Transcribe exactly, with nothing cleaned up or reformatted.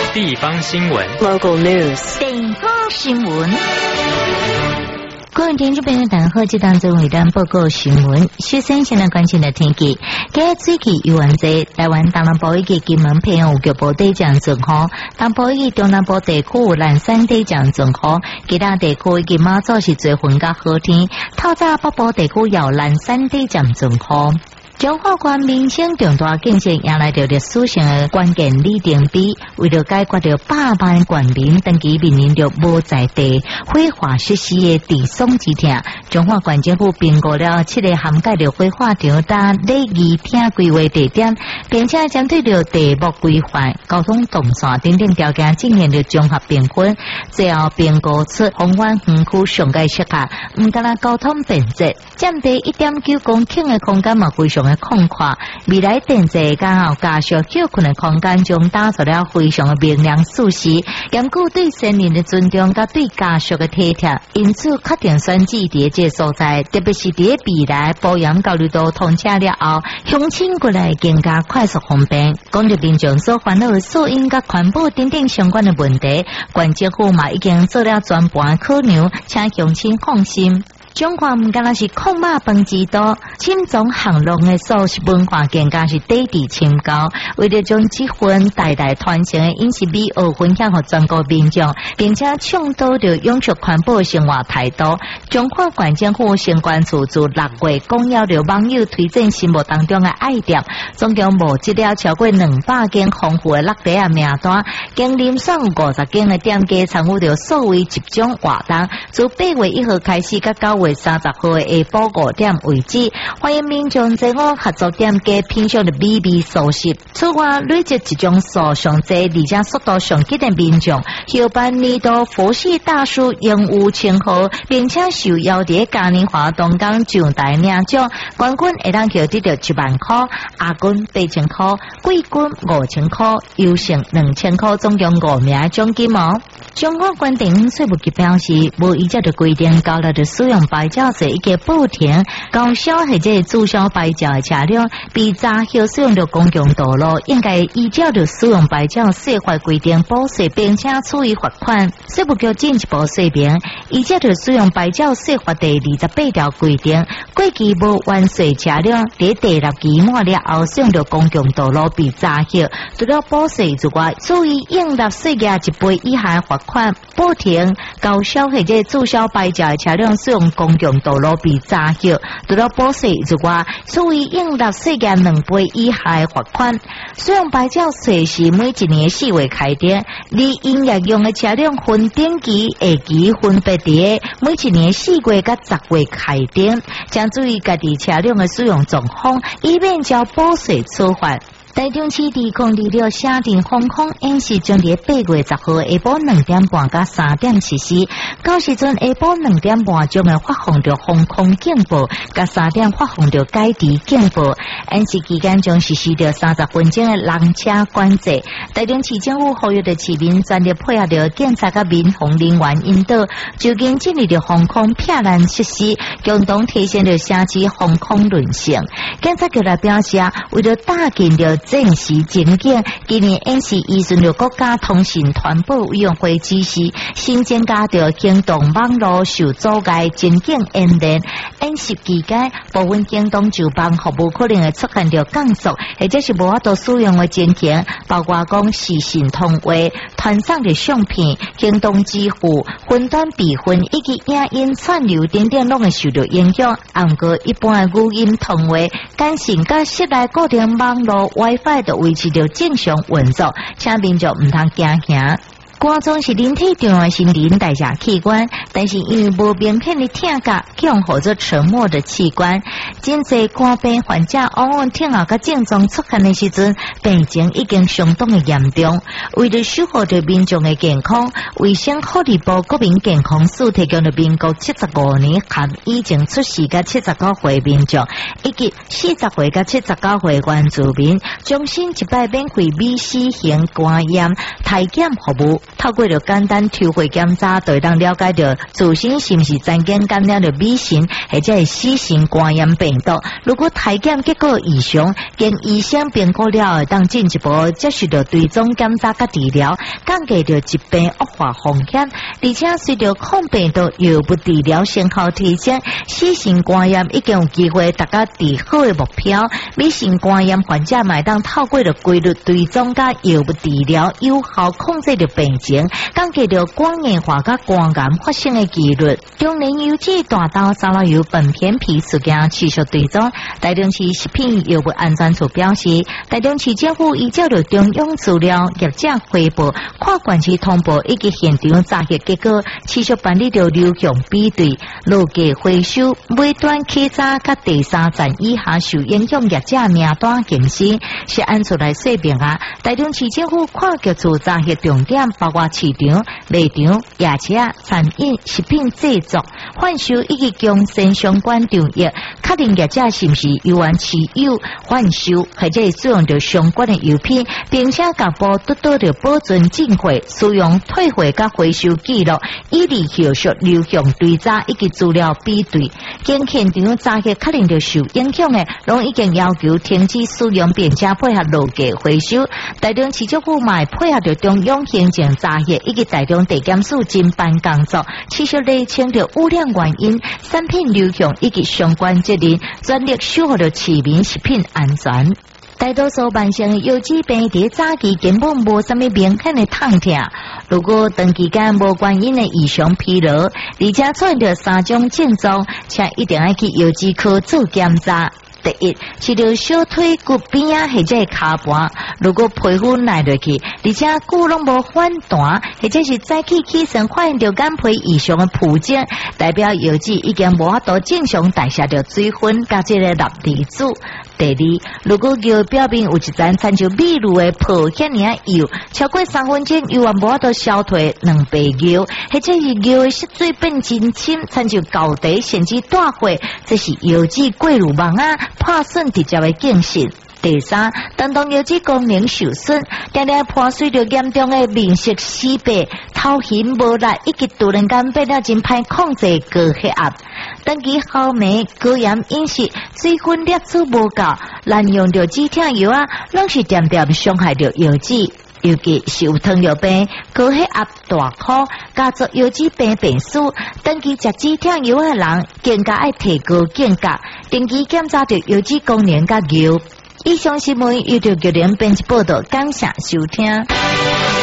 地方新闻 Local news 地方新闻。各位听众朋友，大家好，这当中为咱报告新闻。首先，先来关心的天气。今日最近有完在台湾东南部以及金门偏有局部地降状况，东部以及中南部地区有零散地降状况，其他地区以及马祖是最云甲好天。透早北部地区有零散地降状况。中华关民生重大竞争迎来着历史性的关键里程碑，为了解决着百万官民登记面临着无在地非法实施的地讼之痛，中华关政府评估了七个涵盖着非法场搭礼仪厅规划地点，并且针对着地目规范、交通动线等等条件进行着综合评分，最后评估出红湾园区上界适合，唔单单交通便捷，占地一点九公顷的空间嘛非常。空旷，未来电子加后加上休困的空间，将打造了非常的明亮舒适，兼顾对先人的尊重，甲对家属的体贴。因此，确定选址伫这所在，特别是伫未来保养交流道通车了后，乡亲过来更加快速方便。讲到民众所烦恼的噪音甲环保等等相关的问题，县政府嘛已经做了全盘考量，请乡亲放心。中华唔单单是控马饭之都，深种行路的素食文化更加是地地深高。为了将这份代代传承的饮食美学分享给全国民众，并且倡导着永续环保生活态度，中华县政府相关处自六月公邀着网友推荐心目当中的爱店，总共募集了超过两百间丰富的落地啊名单，经遴选五十间的店家参与着所谓集中活动，从八月一号开始，到九月三十号的下晡五点为止，欢迎民众前往合作店家品尝的美味素食。此外，累积一种数上济而且速度上急的民众，后办年度佛系大叔应有称号，并且受邀伫嘉年华当中上台领奖，冠军会当叫得到一万块，亚军八千块，季军五千块，优胜两千块，总共五名奖金哦。中国关定税务局表示，无依照的规定交纳的使用牌照税以及报停、高销或者注销牌照的车辆，被查获使用的公共道路，应该依照的使用牌照税法规定补税，并且处以罚款。税务局进一步说明，依照的使用牌照税法第二十八条规定，过期无完税车辆在第六期满了后使用的公共道路被查获，除了补税之外，处以应纳税额一倍以下罚款。报停、高销或者注销牌照的车辆使用公共道路被查获，除了补税之外，处以应纳税额两倍以下的罚款。使用牌照税是每一年四月开征，而营业用的车辆分定期、下期分别伫每一年四月甲十月开征，请注意家己车辆的使用状况，以免遭补税处罚。台中市地控二六下定防空演习将伫八月十号下晡两点半到三点实施，到时阵下晡两点半将会发放着防空警报，到三点发放着解除警报。演习期间将实施着三十分钟的人车管制。台中市政府呼吁着市民全力配合着警察甲民防人员引导，就近建立着防空避难设施，共同提升着城市防空韧性。警察局来表示，为了打击着战时情景，今年演习依循着国家通信传播委员会指示，新增加着行动网络受阻碍情景演练。演习期间，部分行动就帮服务可能会出现着降速，或者是无法度使用的情形，包括讲视讯通话、传送的相片、行动支付、分段备份以及影音串流等等，拢会受到影响。按过一般的语音通话、简讯甲室内固定网络 WiFi 都维持着正常运作，请民众唔通惊吓。肝脏是人体重要的新陈代谢器官，但是因为无明显的痛觉，强或者沉默的器官，真侪肝病患者往往痛后甲症状出现的时阵，病情已经相当的严重。为了守护着民众的健康，卫生福利部国民健康署提供了民国七十五年含已经出世甲七十九岁民众，以及四十岁甲七十九岁原住民，终身一摆免费美西型肝炎体检服务。 透过着简单抽血检查，就会当了解到自身是不是曾经感染着乙型或者是C型肝炎病毒。如果体检结果异常，经医生评估了后，当进一步接受着追踪检查甲治疗，降低着疾病恶化风险。而且随着抗病毒药物治疗成效提升，C型肝炎已经有机会达到治好的目标。乙型肝炎患者嘛，当透过着规律追踪甲药物治疗，有效控制着病情，降低着肝硬化甲肝癌发生的几率。中年油脂大豆沙拉油本片皮事件持续追踪。台中市食品药物安全处表示，台中市政府依照着中央资料、业者汇报、跨县市通报以及现场查核结果，持续办理着流向比对，落价回收尾端客站甲第三站以下受影响业者名单更新。是按出来说明啊，台中市政府跨局处查核重点包括市场、卖场、夜车、餐饮、食品制作、贩售以及供应相关场域，确定业者是不是有缘持有、贩售或者使用着相关的药品，并且确保得到着保存进货、使用退货甲回收记录，以利后续流向追查以及资料比对。经现场查核确定着受影响的，拢已经要求停止使用，并且配合落价回收。台中市政府嘛配合着中央行政查核以及台中地检署侦办工作，持续厘清着污染原因、产品流向以及相关责任，全力守护着市民食品安全。大多数慢性油脂病在早期根本无什么明显的痛痛，如果长期间无原因的异常疲劳，而且出现着三种症状，请一定要去油脂科做检查。第一，是着小腿骨边啊，或者是骹盘，如果皮肤耐落去，而且骨拢无反弹，或者是早起起身发现着眼皮异常的浮肿，代表油脂已经无法度正常代谢着水分甲这个钠离子。第二，如果油表面有一层参照米露的泡遐尔油，超过三分钟，油也无法度消退两倍油，或者是油的色水变真深，参照高低甚至大火，这是油脂过滤网啊破损直接的警讯。第三，当当油脂功能受损，常常伴随着严重的面色死白、头晕无力，以及突然间变了真歹控制高血压。长期好眠、高盐饮食、水分摄取无够、滥用着止痛药啊，拢是渐渐伤害着油脂。尤其是有糖尿病、高血压、大考、家族油脂病病史，长期食止痛药的人，更加要提高警觉，定期检查着油脂功能甲油。以上新闻由着玉林编辑报道，感谢收听。